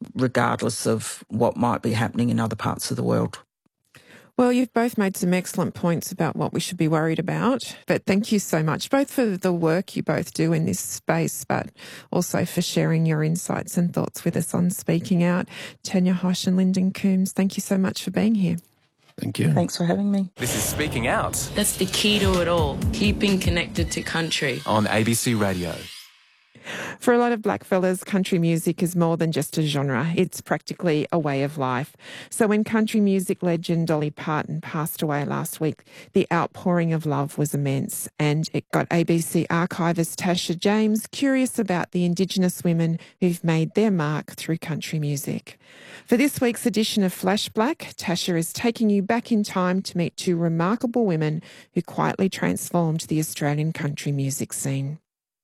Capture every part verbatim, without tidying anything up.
regardless of what might be happening in other parts of the world. Well, you've both made some excellent points about what we should be worried about, but thank you so much, both for the work you both do in this space, but also for sharing your insights and thoughts with us on Speaking Out. Tanya Hosch and Lyndon Coombs, thank you so much for being here. Thank you. Thanks for having me. This is Speaking Out. That's the key to it all, keeping connected to country. On A B C Radio. For a lot of blackfellas, country music is more than just a genre. It's practically a way of life. So when country music legend Dolly Parton passed away last week, the outpouring of love was immense, and it got A B C archivist Tasha James curious about the Indigenous women who've made their mark through country music. For this week's edition of Flash Black, Tasha is taking you back in time to meet two remarkable women who quietly transformed the Australian country music scene.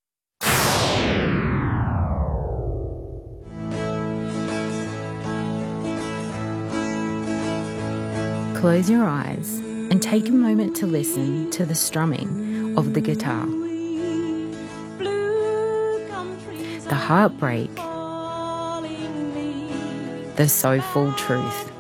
Close your eyes and take a moment to listen to the strumming of the guitar. The heartbreak, the soulful truth,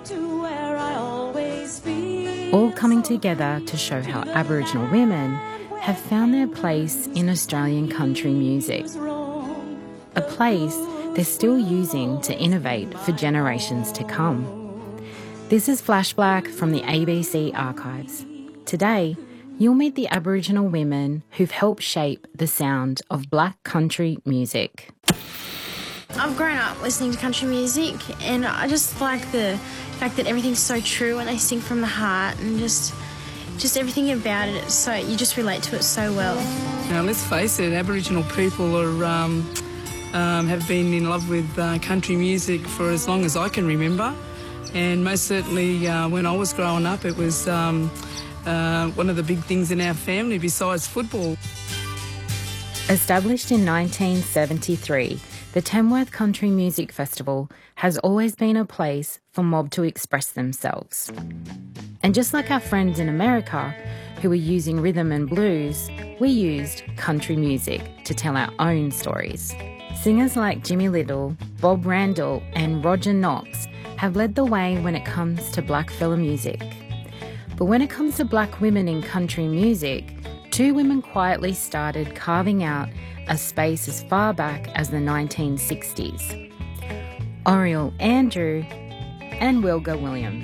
all coming together to show how Aboriginal women have found their place in Australian country music. A place they're still using to innovate for generations to come. This is Flash Black from the A B C archives. Today, you'll meet the Aboriginal women who've helped shape the sound of black country music. I've grown up listening to country music, and I just like the fact that everything's so true and they sing from the heart, and just just everything about it. So you just relate to it so well. Now, let's face it, Aboriginal people are um, um, have been in love with uh, country music for as long as I can remember. And most certainly uh, when I was growing up, it was um, uh, one of the big things in our family besides football. Established in nineteen seventy-three, the Tamworth Country Music Festival has always been a place for mob to express themselves. And just like our friends in America, who were using rhythm and blues, we used country music to tell our own stories. Singers like Jimmy Little, Bob Randall and Roger Knox have led the way when it comes to blackfella music. But when it comes to black women in country music, two women quietly started carving out a space as far back as the nineteen sixties. Oriel Andrew and Wilga Williams.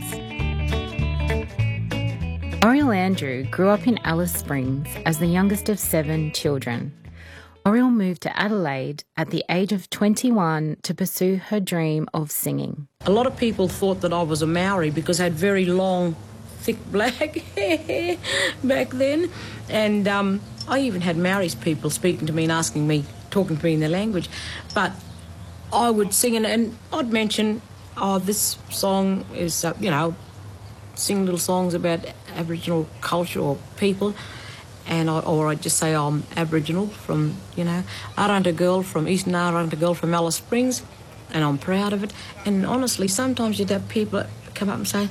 Oriel Andrew grew up in Alice Springs as the youngest of seven children. Oriel moved to Adelaide at the age of twenty-one to pursue her dream of singing. A lot of people thought that I was a Maori because I had very long, thick black hair back then. And um, I even had Maori people speaking to me and asking me, talking to me in their language. But I would sing and, and I'd mention, oh, this song is, uh, you know, sing little songs about Aboriginal culture or people. And I, or I'd just say I'm Aboriginal from, you know, Arrernte girl from Eastern Arrernte girl from Alice Springs, and I'm proud of it. And honestly, sometimes you'd have people come up and say,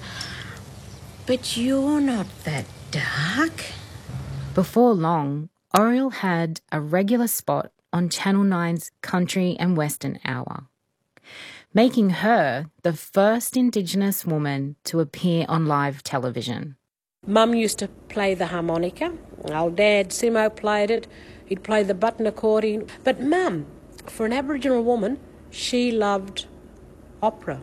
but you're not that dark. Before long, Oriel had a regular spot on Channel nine's Country and Western Hour, making her the first Indigenous woman to appear on live television. Mum used to play the harmonica. Old Dad, Simo, played it. He'd play the button accordion. But Mum, for an Aboriginal woman, she loved opera.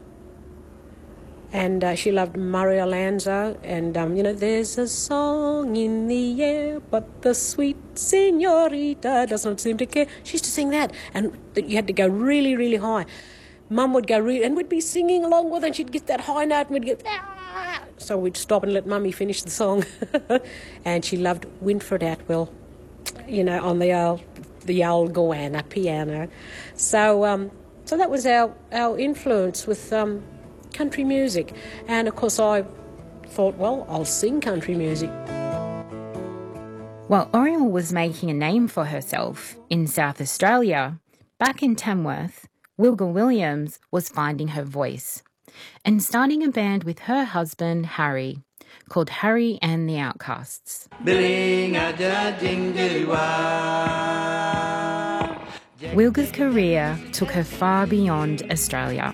And uh, she loved Murray Alonso. And, um, you know, there's a song in the air, but the sweet señorita does not seem to care. She used to sing that. And you had to go really, really high. Mum would go really, and we'd be singing along with her, and she'd get that high note, and we'd get, ah! So we'd stop and let Mummy finish the song. And she loved Winfred Atwell, you know, on the old, the old goanna piano. So um, so that was our, our influence with um, country music. And, of course, I thought, well, I'll sing country music. While Oriel was making a name for herself in South Australia, back in Tamworth, Wilga Williams was finding her voice and starting a band with her husband, Harry, called Harry and the Outcasts. Wilga's career took her far beyond Australia.